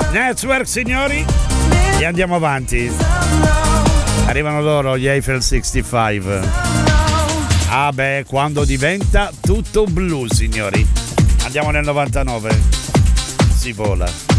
Network, signori, e andiamo avanti. Arrivano loro, gli Eiffel 65. Ah beh, quando diventa tutto blu, signori. Andiamo nel 99. Si vola.